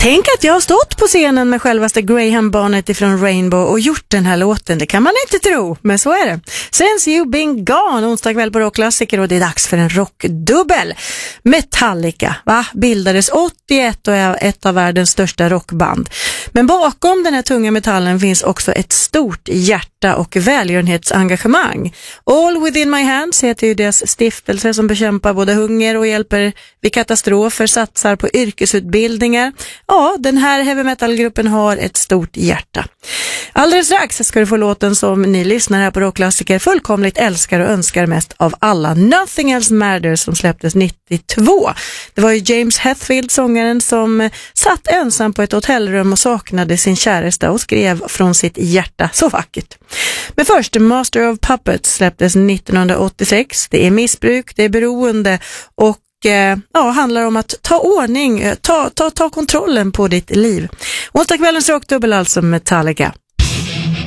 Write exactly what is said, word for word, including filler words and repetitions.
Tänk att jag har stått på scenen med självaste Graham-barnet ifrån Rainbow och gjort den här låten. Det kan man inte tro, men så är det. Since You've Been Gone, onsdag kväll på Rockklassiker, och det är dags för en rockdubbel. Metallica, va? Bildades åttioett och är ett av världens största rockband. Men bakom den här tunga metallen finns också ett stort hjärta och välgörenhetsengagemang. All Within My Hands heter ju deras stiftelse som bekämpar både hunger och hjälper vid katastrofer, satsar på yrkesutbildningar. Ja, den här heavy metal-gruppen har ett stort hjärta. Alldeles strax ska du få låten som ni lyssnar här på Rockklassiker fullkomligt älskar och önskar mest av alla. Nothing Else Matters, som släpptes nittiotvå. Det var ju James Hetfield, sångaren, som satt ensam på ett hotellrum och saknade sin käresta och skrev från sitt hjärta. Så vackert. Men först, Master of Puppets släpptes nittonhundraåttiosex. Det är missbruk, det är beroende och ja, handlar om att ta ordning, ta, ta, ta kontrollen på ditt liv. Onsdag kvällens rockdubbel, alltså Metallica.